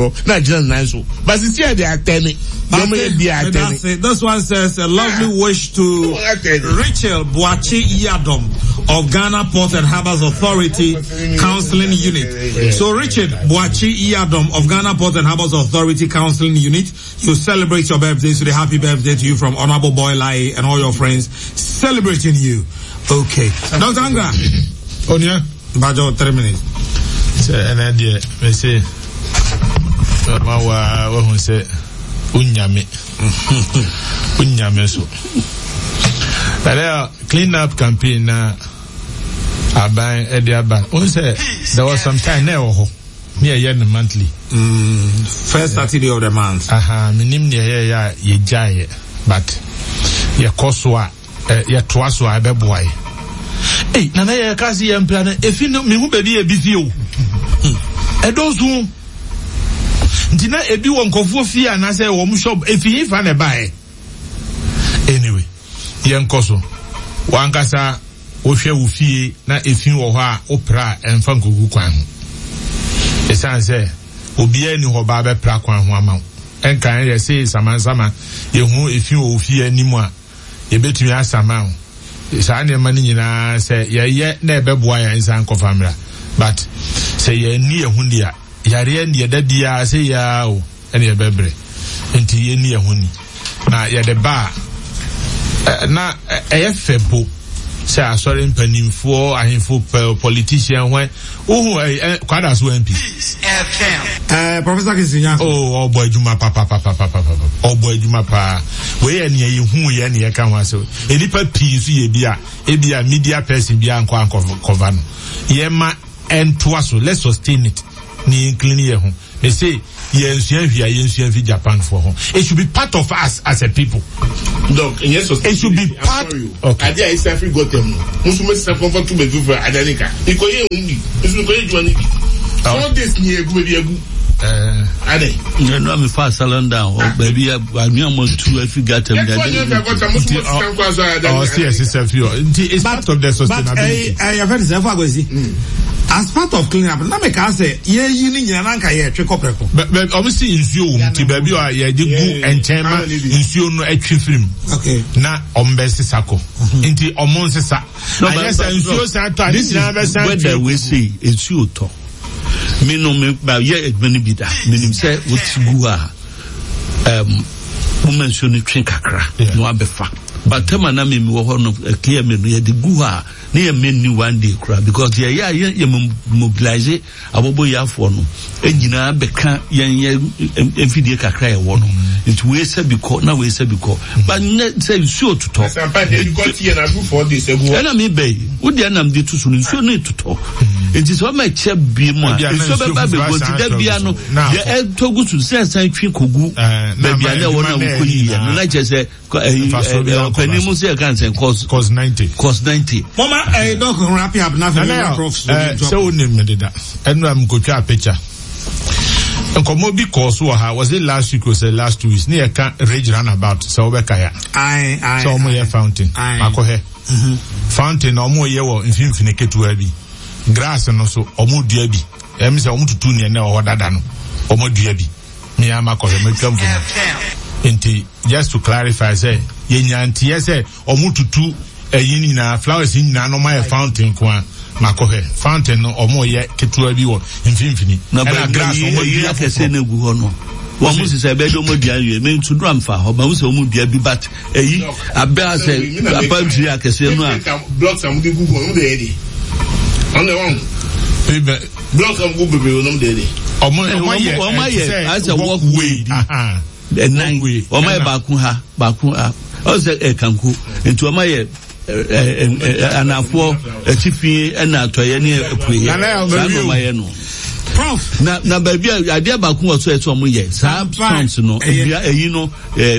S3: one says a lovely wish to Rachel Boache Iyadom of Ghana Port and Harbors Authority Counseling Unit. So Richard Boache Iyadom of Ghana Port and Harbors Authority Counseling Unit, you celebrate your birthday, so the happy birthday to you from Honorable Boy Lai and all your friends celebrating you. Okay. Doctor Angra.
S4: Onya.
S3: Bajo, three minutes.
S4: And idea, me say, ma wa wa hun say, unyame, unyame so. But clean up campaign na aban edi aban. O say there was some time na ho. Me a year monthly.
S3: Mm, first Saturday of the month.
S4: Aha, minim ne ya ye jaye, but ye koswa, ye toaswa abeboy. Hey, nana ya kasi ya mpana efi no me hu baabi e bifi o. E dozu. Ntina ebi won kofo fi anase wo mu shop efi fa na bae. Anyway, yen koso. Wankasa wo hwe wo fie na efi wo ho a opra emfa nkogu kwan ho. Esan se obi ani ho ba be pra kwan ho ama. Enkan ye se samansama ye hu efi wo fie animu a ye betumi asama ho. Sa ne mani nyina se ye ye na ebeboa ya nsan kofamra but se ye ni ehuni a yare ne da bia se ya o ene ebebre enti ye ni ehuni na ye de ba na eye febo say asori mpanimfo ahemfo politician when oh eh kwada so M P
S3: eh Professor Kisinya
S4: oh obo adwuma papa papa papa obo adwuma pa we ye ne ye hu ye ne ye ka ho ase enipa pii so ye bia e bia media person bia anko anko cover no ye ma entoa so let's sustain it ni clean ye ho they say yes yes yes Japan for home. It should be part of us as a people.
S2: Look, yes,
S4: it should be part.
S2: Okay. Idea is self got them. Musume self comfort to be do for Adanika. Ikoye undi. Musume koye juani. All this ni egu be egu.
S1: Uh, Ade. You know me fast salon down. Oh baby, I me almost two if you got them.
S4: Oh, yes, it's self. It's part of the sustainability.
S3: But I have heard self agozi. As part of cleaning up, na me ka say ye yini nyina na nka ye twekọ preko.
S4: But obviously insuo wum ti baby o ye de gu enchema insuo no atwi film.
S3: Okay.
S4: Na ombese sako. Nti omonsesa. I say insuo sa to this na be san.
S1: Whether we say insuo to. Me no me ba ye edmani bi da. Me nim say what gu a um woman so ni twen kakra no abefa. But tema na me me wo ho no clear me no ye de gu a na ye menu one day kra because ye ya ye mobilize abobo ya fo no enyina beka yen ye enfidie kakra ye wo no it we say because na we say because but say so to talk
S2: you got here na do for this ego
S1: na me be wo dia nam de to so no so no to talk it is what my che bi mu a so be ba be go ti da bia no ye e togu to say san twi kogu ba bia na wo na wo koyi ya no na che say panimu say kan say cause
S4: cause ninety
S1: cause ninety
S3: eh doc wrap up na for prof
S4: so name me da enu am go twa picture nkomo bi course wo ha was it last week or say last two weeks near can rage runabout so we kaya
S3: ai ai
S4: so mo ye fountain makohe fountain no mo ye wo mfimfine ketua bi grass no so omo dua bi em say omo tutu ne na o dada no omo dua bi me amakohe metwam fu nti just to clarify say ye nyantie say omo tutu eyi ni na flowers ni na no my fountain kwa makohe fountain no omo ye ketua bi wo mfimfini
S1: na grass omo dua kese na gu ho no wo mu se be do mo dua ye me ntu drum fa ho ba mu se omo dua bi but eyi abia se apantri akese no a
S2: blocks am di gu ho no de edi on the one blocks am gu bebe no de edi
S1: omo omo ye omo ye as a walkway aha the nine omo ye ba ku ha ba ku ha o se e kanku ntu omo ye anafo atifi na atoye ne apuye na ma ye no
S3: prof
S1: na na baby ade ba ku so e so mo ye sa songs no ebia eyi no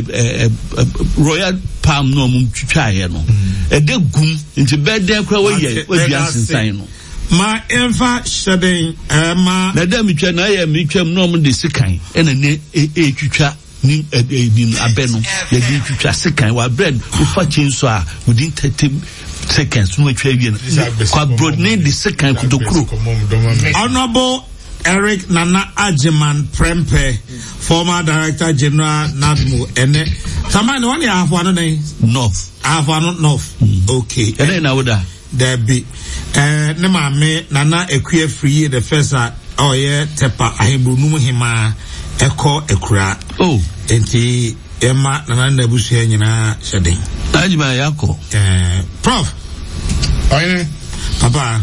S1: royal palm no mo twitwa ye no e de gum nti beden kwa we ye we bia sensan no
S3: ma enfa shedin eh ma
S1: na da mi twa na ye mi twam no mo de sikan e na ne e twitwa ni ni abeno ye di twitwa sekan wa bread u fa chinso a within thirty seconds no twa wie no kwa broad ne di sekan kudokuro.
S3: Honorable Eric Nana Ajiman Prempe, former Director General Nadmo ene samani wani afwa no nei
S1: north
S3: afwa no north okay
S1: ene na woda
S3: there be eh ne ma me Nana Ekue free the first oh yeah tepa ahebru numu hima eko ekura
S1: oh
S3: enti ema Nana Nabusu nyina shedin
S1: ajima yako
S3: eh prof
S5: oye
S3: papa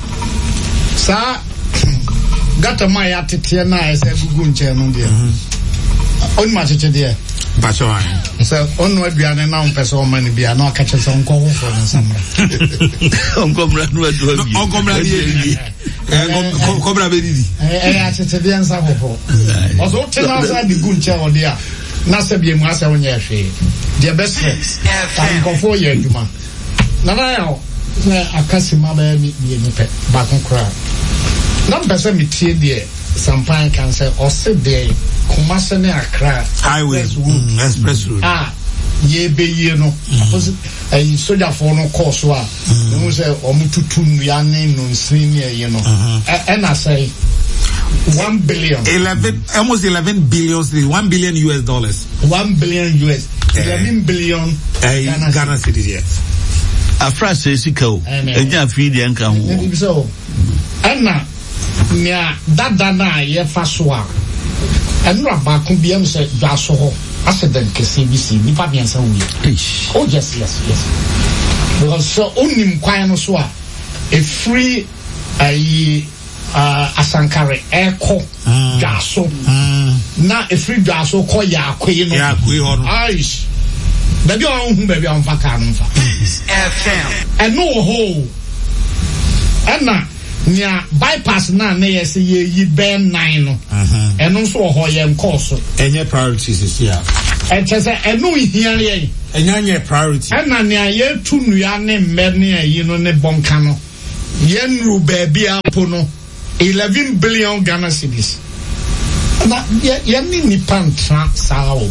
S5: sa gata ma ya tete na ese gugu nche no dia on ma tete dia
S3: ba so an
S5: so on no aduane na on pese o mani bia na ka chese on ko ho fo na samra
S1: on komra no adu abi
S3: on komra di eh komra be di
S5: eh eh tete dia nsa ho fo o so tena sa di gu nche o dia na se bia mu asa wonya hwe dia best friends kan ko fo ye aduma na na yo na akasima ba mi mi ni pe ba kon kra na pese mi tie de sampan kan say o se de Kumasi ne Accra
S3: highway mm, express road
S5: ah ye be ye no opposite eh soldier for no course wa no say o mututu ya ne no nsin ne ye no e na say one billion
S3: eleven almost eleven billion one billion U S dollars
S5: one billion U S eleven billion
S3: uh, Ghana cedis yes
S1: afra say sikao enya fi de nka ho
S5: so ana nya dada na ye fa so a enura ba kun bi am say dwa so ho accident kese bi si nipa bi ansa wi oh yes yes yes because so unim kwan no so a a free ayi uh, asankare eko dwaso na a free dwaso ko ya akwe no
S3: ya akwe ho no
S5: aish baby on hu baby on fa ka no fa F M and no ho ana nya bypass na na yes ye yi ben nine no eno so ho ye nko so
S3: enye priorities is here
S5: e chese eno hia ye
S3: enya nye priority
S5: ana nya ye tu nua ne mbe ne ayi no ne bonka no ye nru baby ampo no eleven billion Ghana cedis na ye ye ni ni pantra sao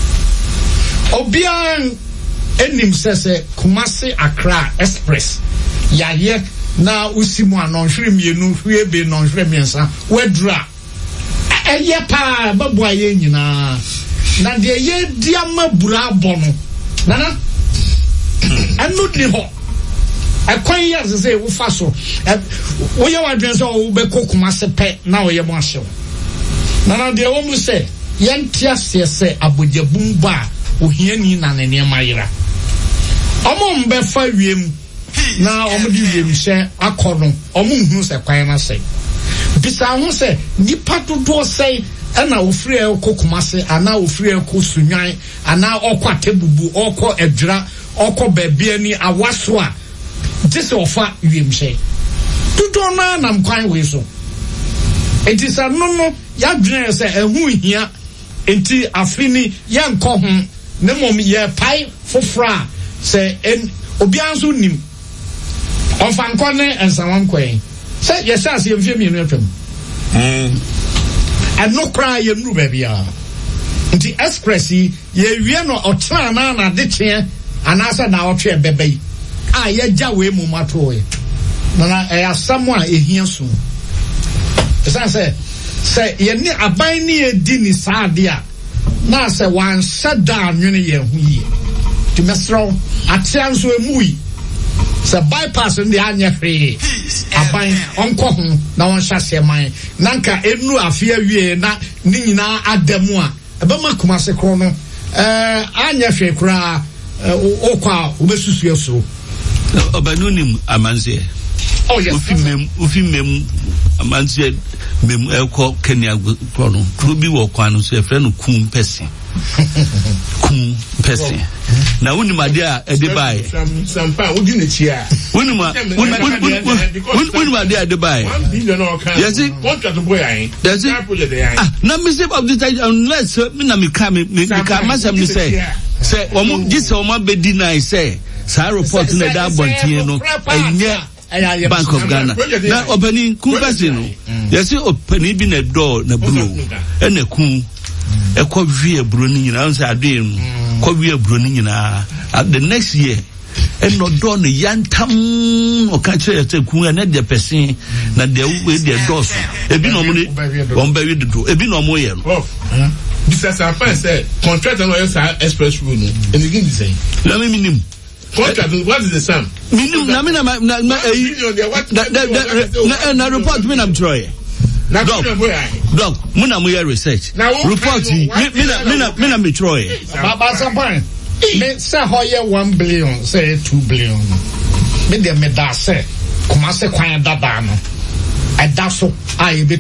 S5: obian enim sese Kumasi Accra Express ya ye na usimu anonhwere mienu hwe be no hwere miensa wadura eye pa babu aye nyina na de ye diama bura bono nana anu ni ho akwan ya se wo fa so wo ye wadwen so wo be kokuma se pe na wo ye mo ahyew nana de wo mu se ye ntia se se abojabum ba ohiani na ne ne mayira omo mbe fa wiem na omo di wiem hye akono omo nhunu se kwan na se bisa ho se nipa dodo se na ofiri ekokuma se ana ofiri ekosunwan ana okwa tebubu okọ edra okọ baabi ani awaso a dise ofa wiem hye dodo na nam kwan we so etisa no no ya dwen se ehu hia enti afini ya nkọ ho ne mom ye pai fofra se en obianso nim onfanko ne ensawan kwen se yesa se mfie mienu atwam mm ano kra ye nru ba bia nti express ye wie no otra na na de kye anasa na otwe bebe a ye gya we mu mato ye na e asamo a ehia so esa se se ye ni aban ni edi ni saade a na se wan shada nwene ye hu yi ti mesro atia nso emui se bypass ndi anya free aban onko ho na won hyase man nanka enu afia wie na ni nyina adamu a ebema Kumasi kro no eh anya hwe kra okwa obesusu eso
S1: obanunim amanze
S5: oh yes
S1: ufi mem ufi mem amanze mem ekọ Kenya kro no kro bi wo kwa no so e fre no kum pese kum pese na unim ade a ede bai
S2: sampa odi na chia
S1: unim unim ade ade bai
S2: one billion or can
S1: yes
S2: contract boy ai
S1: that's it ah na me say of the time unless me na me ka me me ka masam ni say say omo this omo be deny say sa report na da bontin no enye Bank of Ghana na opani kumpasi no yes opani bi na do na bro e na kun e ko wie bro ni nyina say ade no ko wie bro ni nyina the next year e no do no yantam o ka che say kun na de person na de we de do so e bi no mo ni won ba wi do e bi no mo ye no
S2: bisa sa fa say contract no yes express road no and you give the same
S1: na me minim
S2: contract what is the sum
S1: minim na me na na na na report me na mtroye
S2: na
S1: doc doc muna mo research report me na me na me na mtroye
S5: baba sapan me say hoye one billion say two billion me de me da say Kumasi kwan dada no eda so a